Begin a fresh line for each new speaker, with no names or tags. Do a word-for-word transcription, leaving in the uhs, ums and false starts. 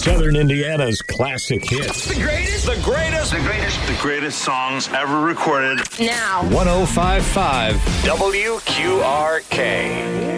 Southern Indiana's classic hits.
The greatest, the greatest, the greatest, the greatest songs ever recorded.
Now.
one oh five point five W Q R K.